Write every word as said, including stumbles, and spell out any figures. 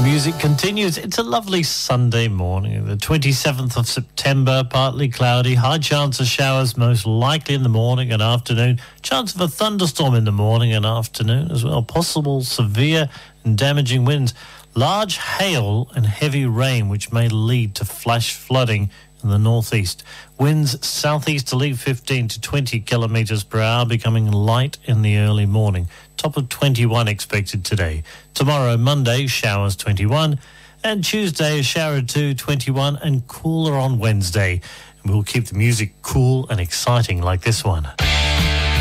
Music continues. It's a lovely Sunday morning, the twenty-seventh of September, partly cloudy, high chance of showers most likely in the morning and afternoon, chance of a thunderstorm in the morning and afternoon as well, possible severe and damaging winds, large hail and heavy rain which may lead to flash flooding in the northeast. Winds southeasterly fifteen to twenty kilometres per hour, becoming light in the early morning. Top of twenty-one expected today. Tomorrow, Monday, showers twenty-one, and Tuesday, a shower or two, twenty-one, and cooler on Wednesday. And we'll keep the music cool and exciting like this one.